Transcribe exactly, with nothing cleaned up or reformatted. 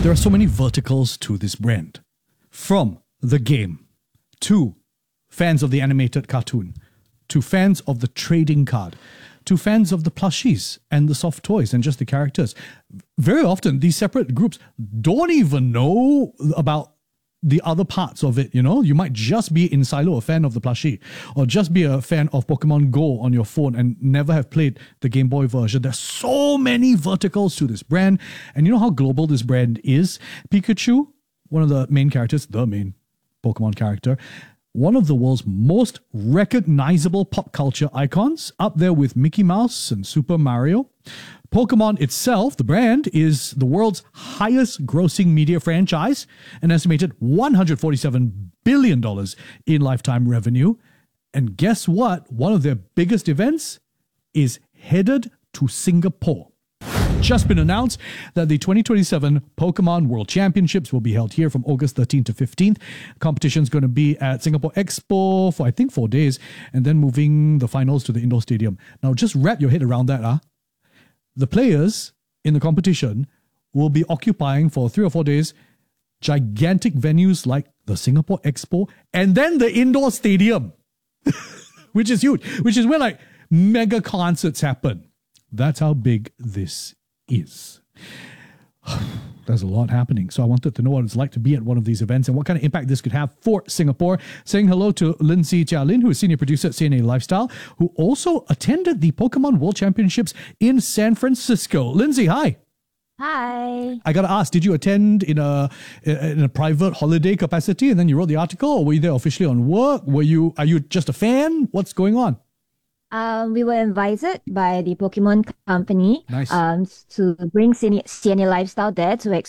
There are so many verticals to this brand. From the game, to fans of the animated cartoon, to fans of the trading card, to fans of the plushies and the soft toys and just the characters. Very often, these separate groups don't even know about the other parts of it, you know? You might just be in silo a fan of the plushie, or just be a fan of Pokemon Go on your phone and never have played the Game Boy version. There's so many verticals to this brand. And you know how global this brand is? Pikachu, one of the main characters, the main Pokemon character, one of the world's most recognizable pop culture icons, up there with Mickey Mouse and Super Mario. Pokemon itself, the brand, is the world's highest grossing media franchise, an estimated one hundred forty-seven billion dollars in lifetime revenue. And guess what? One of their biggest events is headed to Singapore. Just been announced that the twenty twenty-seven Pokemon World Championships will be held here from August thirteenth to fifteenth. Competition's going to be at Singapore Expo for, I think, four days, and then moving the finals to the indoor stadium. Now, just wrap your head around that, huh? The players in the competition will be occupying for three or four days gigantic venues like the Singapore Expo and then the indoor stadium, which is huge, which is where like mega concerts happen. That's how big this is. There's a lot happening. So I wanted to know what it's like to be at one of these events and what kind of impact this could have for Singapore. Saying hello to Lindsay Chia Lin, who is senior producer at C N A Lifestyle, who also attended the Pokemon World Championships in San Francisco. Lindsay, hi. Hi. I got to ask, did you attend in a in a private holiday capacity and then you wrote the article, or were you there officially on work? Were you are you just a fan? What's going on? Um, we were invited by the Pokemon company Nice. um, to bring C N A Lifestyle there to